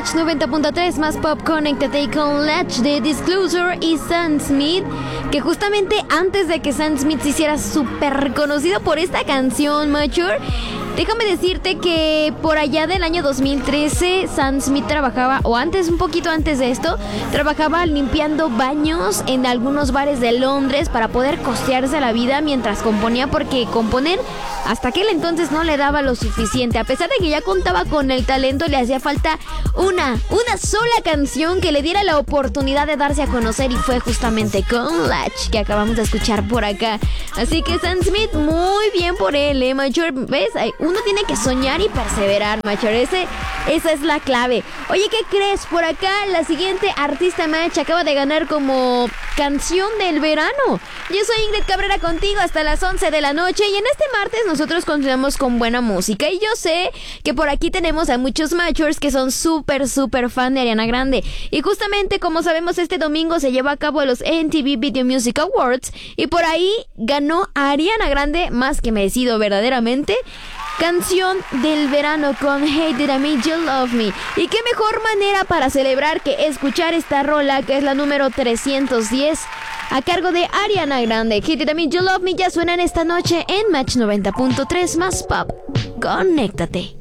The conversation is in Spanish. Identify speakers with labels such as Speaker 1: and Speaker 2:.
Speaker 1: Match 90.3 más pop, conéctate con Latch de Disclosure y Sam Smith, que justamente antes de que Sam Smith se hiciera súper conocido por esta canción, Mature, déjame decirte que por allá del año 2013 Sam Smith trabajaba, o antes, un poquito antes de esto, trabajaba limpiando baños en algunos bares de Londres para poder costearse la vida mientras componía, porque componer hasta aquel entonces no le daba lo suficiente. A pesar de que ya contaba con el talento, le hacía falta una sola canción que le diera la oportunidad de darse a conocer, y fue justamente con Latch, que acabamos de escuchar por acá. Así que Sam Smith, muy bien por él, Mature. ¿Ves? Uno tiene que soñar y perseverar, Mature. Esa es la clave. Oye, ¿qué crees? Por acá la siguiente artista Match acaba de ganar como canción del verano. Yo soy Ingrid Cabrera, contigo hasta las 11 de la noche, y en este martes nosotros continuamos con buena música. Y yo sé que por aquí tenemos a muchos Matchers que son súper fan de Ariana Grande. Y justamente, como sabemos, este domingo se lleva a cabo los MTV Video Music Awards, y por ahí ganó a Ariana Grande, más que merecido verdaderamente, canción del verano con Hey Did I Make You Love Me. Y qué mejor manera para celebrar que escuchar esta rola, que es la número 310 a cargo de Ariana Grande. Hey Did I Make You Love Me ya suenan esta noche en Match 90.3 más pop. Conéctate.